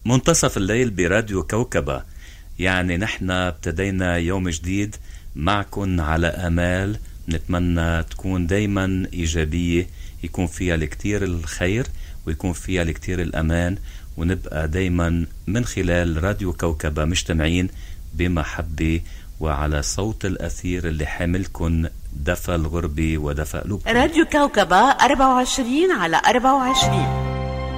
منتصف الليل براديو كوكبة. يعني نحن ابتدينا يوم جديد معكن على آمال نتمنى تكون دايما إيجابية، يكون فيها الكتير الخير ويكون فيها الكتير الأمان، ونبقى دايما من خلال راديو كوكبة مجتمعين بمحبة وعلى صوت الأثير اللي حاملكن دفى الغربة ودفى قلوبكم. راديو كوكبة 24 على 24.